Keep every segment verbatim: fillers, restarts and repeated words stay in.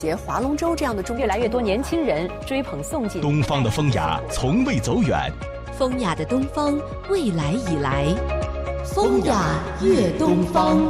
节划龙舟这样的中， 越来越多年轻人追捧宋锦。 东方的风雅从未走远， 风雅的东方未来已来，风雅悦东方。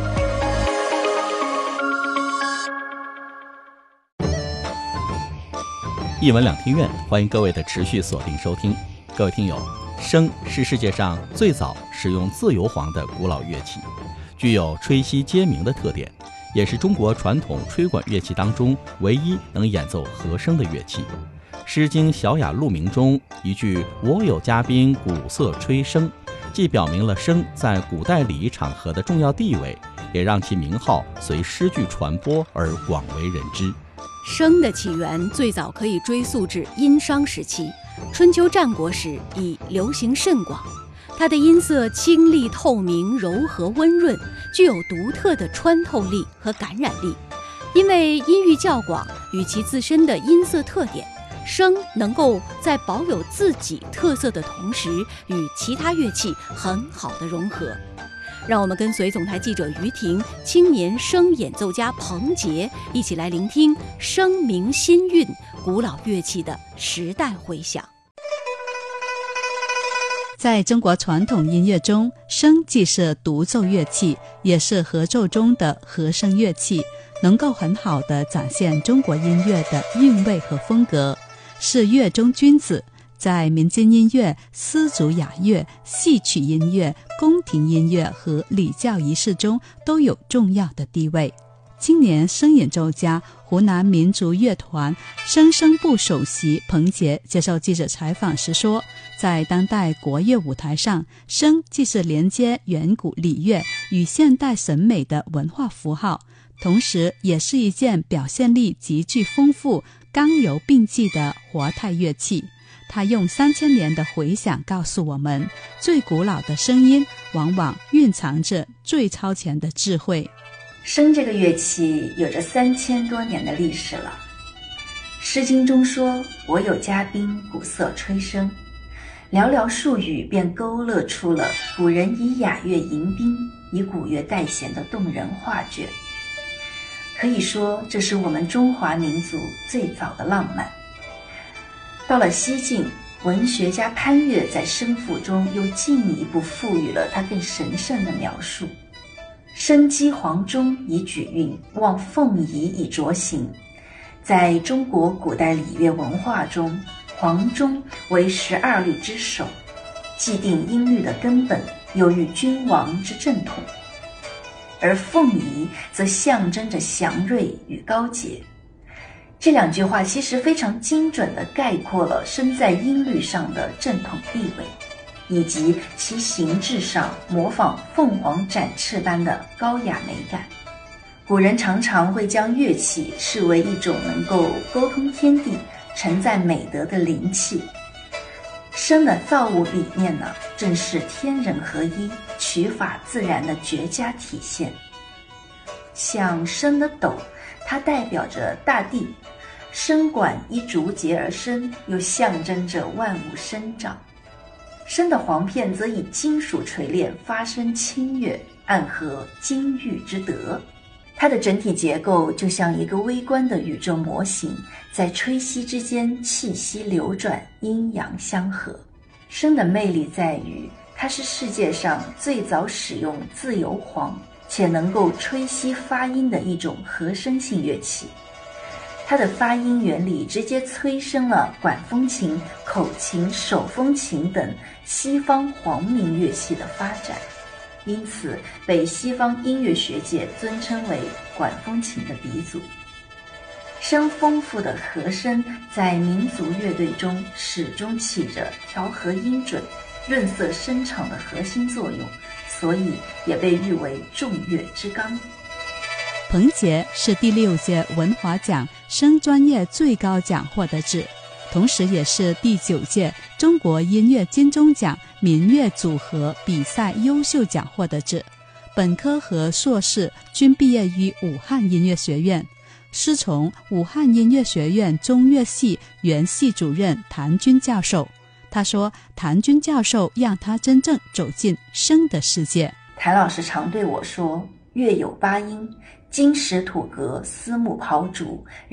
一文两厅院，欢迎各位的持续锁定收听。各位听友，笙是世界上最早使用自由簧的古老乐器，具有吹息皆鸣的特点，也是中国传统吹管乐器当中唯一能演奏和声的乐器。诗经小雅录名中一句我有嘉宾鼓瑟吹笙，既表明了笙在古代礼仪场合的重要地位，也让其名号随诗句传播而广为人知。 笙的起源最早可以追溯至殷商时期，春秋战国时已流行甚广。它的音色清丽透明、柔和温润，具有独特的穿透力和感染力。因为音域较广，与其自身的音色特点，笙能够在保有自己特色的同时，与其他乐器很好的融合。让我们跟随总台记者于婷、青年笙演奏家彭杰一起来聆听笙鸣新韵，古老乐器的时代回响。 在中国传统音乐中，笙既是独奏乐器，也是合奏中的和声乐器，能够很好地展现中国音乐的韵味和风格，是乐中君子，在民间音乐、丝竹雅乐、戏曲音乐、宫廷音乐和礼教仪式中都有重要的地位。青年笙演奏家、湖南民族乐团笙声部首席彭杰接受记者采访时说，在当代国乐舞台上，笙既是连接远古礼乐与现代审美的文化符号，同时也是一件表现力极具丰富、刚柔并济的活态乐器。他用三千年的回响告诉我们，最古老的声音往往蕴藏着最超前的智慧。 笙这个乐器有着三千多年的历史了。诗经中说，我有嘉宾鼓瑟吹笙，寥寥数语便勾勒出了古人以雅乐迎宾，以古乐代弦的动人画卷。可以说，这是我们中华民族最早的浪漫。到了西晋，文学家潘岳在笙赋中又进一步赋予了它更神圣的描述。笙击黄钟以举韵，望凤仪以着形。在中国古代礼乐文化中，黄钟为十二律之首，既定音律的根本，又喻君王之正统；而凤仪则象征着祥瑞与高洁。这两句话其实非常精准地概括了笙在音律上的正统地位，以及其形制上模仿凤凰展翅般的高雅美感。古人常常会将乐器视为一种能够沟通天地、承载美德的灵器。笙的造物理念呢，正是天人合一、取法自然的绝佳体现。像笙的斗，它代表着大地，笙管依竹节而生，又象征着万物生长。笙的簧片则以金属锤炼发声清越，暗合金玉之德。它的整体结构就像一个微观的宇宙模型，在吹息之间气息流转，阴阳相合。笙的魅力在于，它是世界上最早使用自由簧且能够吹息发音的一种和声性乐器。它的发音原理直接催生了管风琴、口琴、手风琴等西方黄鸣乐器的发展，因此被西方音乐学界尊称为管风琴的鼻祖。笙丰富的和声在民族乐队中始终起着调和音准、润色声场的核心作用，所以也被誉为众乐之纲。 彭杰是第六届文华奖笙专业最高奖获得者，同时也是第九届中国音乐金钟奖民乐组合比赛优秀奖获得者。本科和硕士均毕业于武汉音乐学院，师从武汉音乐学院中乐系原系主任谭军教授。他说，谭军教授让他真正走进笙的世界。 谭老师常对我说，乐有八音，金石土革丝木刨竹，